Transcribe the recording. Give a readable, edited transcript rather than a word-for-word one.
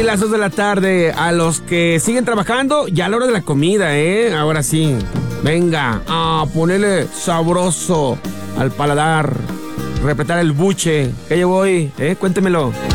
Las 2 de la tarde, a los que siguen trabajando, ya a la hora de la comida, ahora sí, venga, a ponerle sabroso al paladar, respetar el buche. ¿Qué llevo hoy? Cuéntemelo.